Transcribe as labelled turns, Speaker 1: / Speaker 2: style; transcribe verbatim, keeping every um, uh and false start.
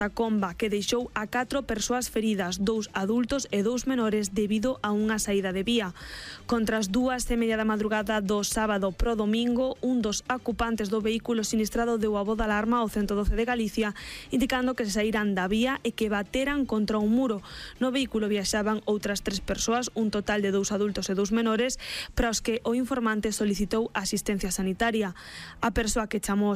Speaker 1: A comba que deixou a catro persoas feridas, dous adultos e dous menores debido a unha saída de vía. Contra as dúas e media da madrugada do sábado pro domingo, un dos ocupantes do vehículo sinistrado deu a voz de alarma ao ciento doce de Galicia, indicando que se saíran da vía e que bateran contra un muro. No vehículo viaxaban outras tres persoas, un total de dous adultos e dous menores, para os que o informante solicitou asistencia sanitaria. A persoa que chamou